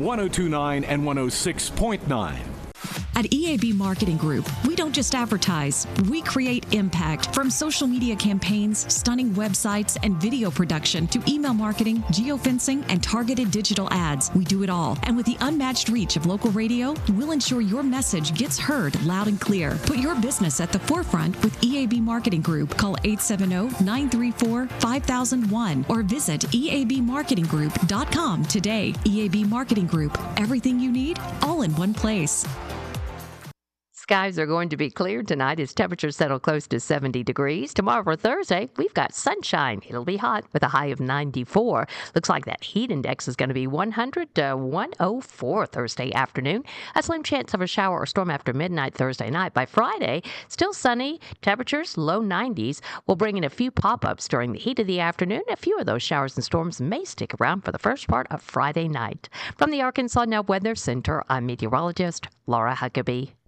1029 and 106.9. At EAB Marketing Group, we don't just advertise, we create impact. From social media campaigns, stunning websites, and video production to email marketing, geofencing, and targeted digital ads, we do it all. And with the unmatched reach of local radio, we'll ensure your message gets heard loud and clear. Put your business at the forefront with EAB Marketing Group. Call 870-934-5001 or visit eabmarketinggroup.com today. EAB Marketing Group, everything you need, all in one place. Skies are going to be clear tonight as temperatures settle close to 70 degrees. Tomorrow for Thursday, we've got sunshine. It'll be hot with a high of 94. Looks like that heat index is going to be 100 to 104 Thursday afternoon. A slim chance of a shower or storm after midnight Thursday night. By Friday, still sunny, temperatures low 90s. We'll bring in a few pop-ups during the heat of the afternoon. A few of those showers and storms may stick around for the first part of Friday night. From the Arkansas Now Weather Center, I'm meteorologist Laura Huckabee.